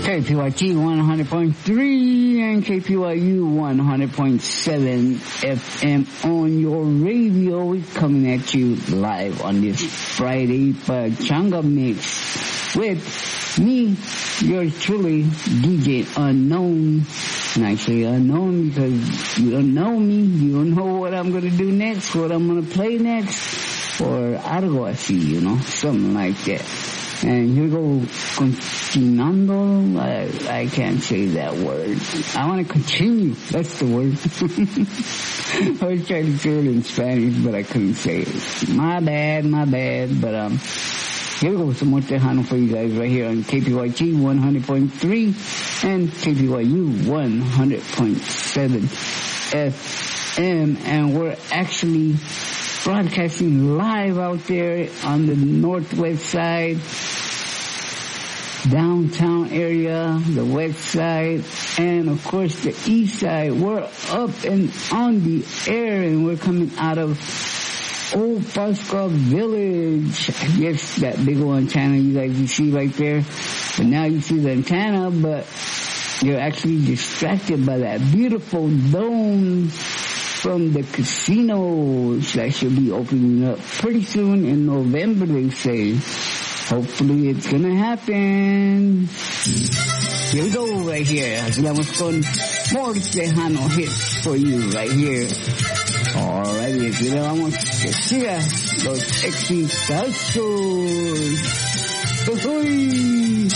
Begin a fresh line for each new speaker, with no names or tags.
KPYT 100.3 and KPYU 100.7 FM on your radio. We're coming at you live on this Friday Pachanga Mix with me, yours truly, DJ Unknown. And I say unknown because you don't know me. You don't know what I'm going to do next, what I'm going to play next, or algo así, you know, something like that. And here we go, continuando. I can't say that word. I want to continue. That's the word. I was trying to say it in Spanish, but I couldn't say it. My bad. But here we go, some more Tejano for you guys right here on KPYT 100.3 and KPYU 100.7 FM. And we're actually broadcasting live out there on the northwest side, downtown area, the west side, and of course the east side. We're up and on the air, and we're coming out of Old Pasco Village. Yes, that big old antenna you guys can see right there. But now you see the antenna, but you're actually distracted by that beautiful dome from the casinos that should be opening up pretty soon in November, they say. Hopefully it's gonna happen. Here we go right here. Aquí vamos con more Tejano hits for you right here. Alrighty, aquí le vamos que siga los exitazos. ¡Uy!